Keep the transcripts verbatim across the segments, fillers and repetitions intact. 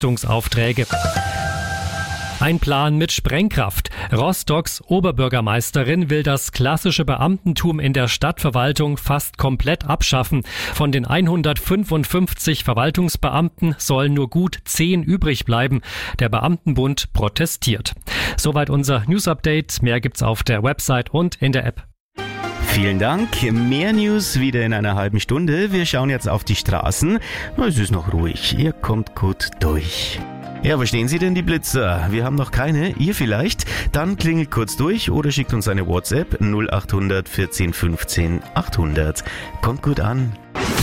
Leistungsaufträge. Ein Plan mit Sprengkraft. Rostocks Oberbürgermeisterin will das klassische Beamtentum in der Stadtverwaltung fast komplett abschaffen. Von den hundertfünfundfünfzig Verwaltungsbeamten sollen nur gut zehn übrig bleiben. Der Beamtenbund protestiert. Soweit unser News-Update. Mehr gibt's auf der Website und in der App. Vielen Dank. Mehr News wieder in einer halben Stunde. Wir schauen jetzt auf die Straßen. Es ist noch ruhig. Ihr kommt gut durch. Ja, wo stehen Sie denn, die Blitzer? Wir haben noch keine. Ihr vielleicht? Dann klingelt kurz durch oder schickt uns eine WhatsApp null acht hundert vierzehn fünfzehn achthundert. Kommt gut an.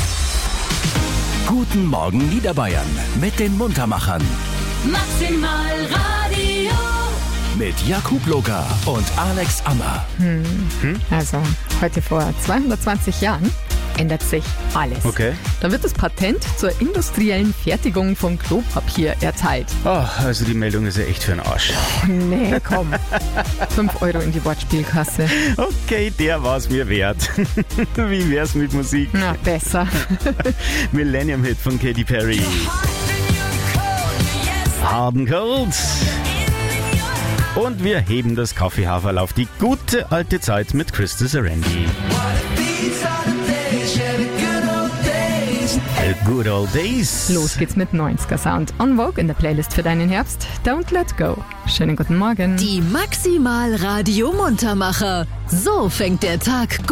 Guten Morgen Niederbayern mit den Muntermachern. Maximal Radio. Mit Jakub Locker und Alex Ammer. Hm. Hm? Also, heute vor zweihundertzwanzig Jahren ändert sich alles. Okay. Da wird das Patent zur industriellen Fertigung von Klopapier erteilt. Oh, also die Meldung ist ja echt für den Arsch. Nee, komm. Fünf Euro in die Wortspielkasse. Okay, der war's mir wert. Wie wär's mit Musik? Na, besser. Millennium-Hit von Katy Perry. Hard and Cold. Und wir heben das Kaffeehaferl auf die gute alte Zeit mit Krista Serendi. The Good Old Days. Los geht's mit neunziger Sound on Vogue in der Playlist für deinen Herbst. Don't Let Go. Schönen guten Morgen. Die Maximal Radio Muntermacher. So fängt der Tag